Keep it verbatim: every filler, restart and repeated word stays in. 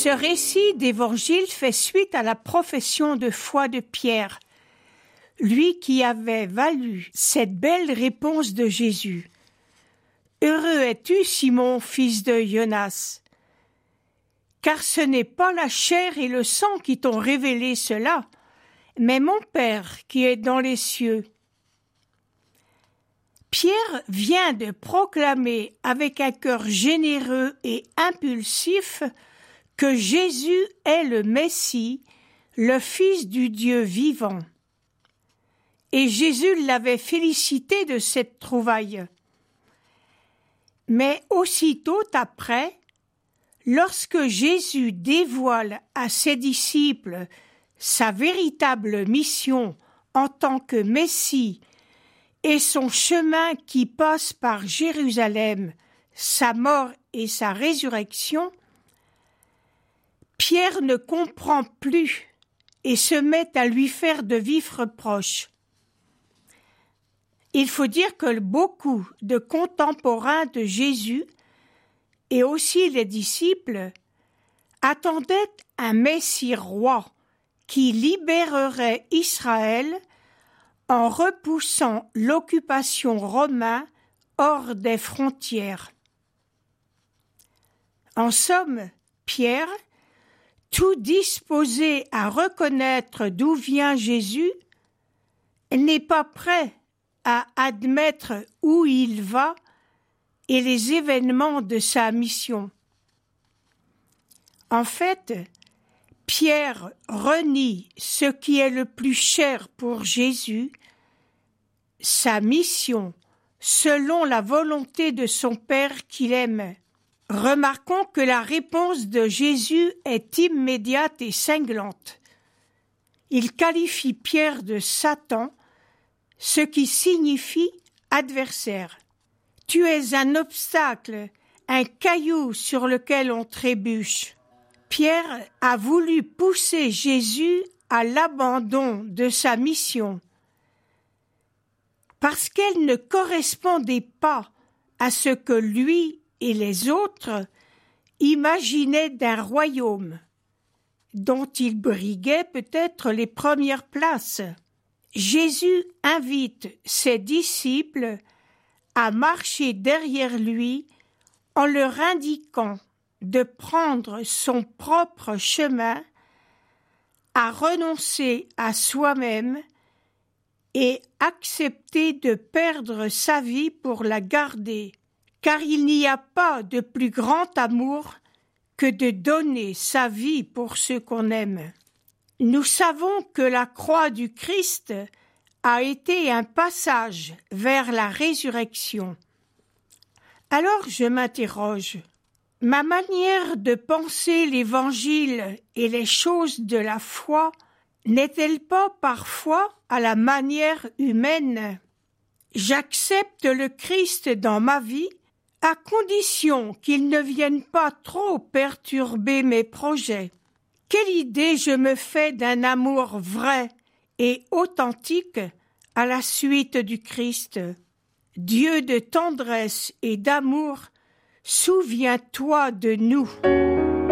Ce récit d'évangile fait suite à la profession de foi de Pierre, lui qui avait valu cette belle réponse de Jésus. « Heureux es-tu, Simon, fils de Jonas, car ce n'est pas la chair et le sang qui t'ont révélé cela, mais mon Père qui est dans les cieux. » Pierre vient de proclamer avec un cœur généreux et impulsif que Jésus est le Messie, le Fils du Dieu vivant. Et Jésus l'avait félicité de cette trouvaille. Mais aussitôt après, lorsque Jésus dévoile à ses disciples sa véritable mission en tant que Messie et son chemin qui passe par Jérusalem, sa mort et sa résurrection, Pierre ne comprend plus et se met à lui faire de vifs reproches. Il faut dire que beaucoup de contemporains de Jésus et aussi les disciples attendaient un Messie roi qui libérerait Israël en repoussant l'occupation romaine hors des frontières. En somme, Pierre, tout disposé à reconnaître d'où vient Jésus, n'est pas prêt à admettre où il va et les événements de sa mission. En fait, Pierre renie ce qui est le plus cher pour Jésus, sa mission, selon la volonté de son Père qu'il aime. Remarquons que la réponse de Jésus est immédiate et cinglante. Il qualifie Pierre de Satan, ce qui signifie adversaire. Tu es un obstacle, un caillou sur lequel on trébuche. Pierre a voulu pousser Jésus à l'abandon de sa mission parce qu'elle ne correspondait pas à ce que lui et les autres imaginaient d'un royaume dont il briguait peut-être les premières places. Jésus invite ses disciples à marcher derrière lui en leur indiquant de prendre son propre chemin, à renoncer à soi-même et accepter de perdre sa vie pour la garder, car il n'y a pas de plus grand amour que de donner sa vie pour ceux qu'on aime. Nous savons que la croix du Christ a été un passage vers la résurrection. Alors je m'interroge, ma manière de penser l'Évangile et les choses de la foi n'est-elle pas parfois à la manière humaine? J'accepte le Christ dans ma vie à condition qu'il ne vienne pas trop perturber mes projets. Quelle idée je me fais d'un amour vrai et authentique à la suite du Christ. Dieu de tendresse et d'amour, souviens-toi de nous.